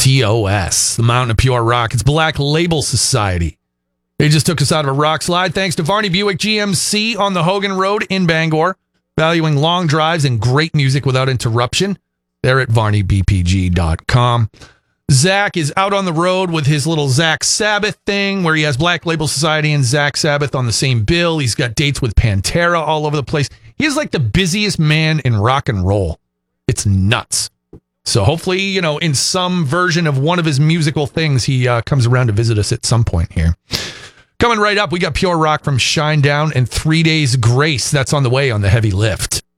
POS, the Mountain of Pure Rock. It's Black Label Society. They just took us out of a rock slide. Thanks to Varney Buick GMC on the Hogan Road in Bangor, valuing long drives and great music without interruption. They're at VarneyBPG.com. Zach is out on the road with his little Zach Sabbath thing where he has Black Label Society and Zach Sabbath on the same bill. He's got dates with Pantera all over the place. He's like the busiest man in rock and roll. It's nuts. So hopefully, you know, in some version of one of his musical things, he comes around to visit us at some point here. Coming right up, we got Pure Rock from Shinedown and 3 Days Grace. That's on the way on the Heavy Lift.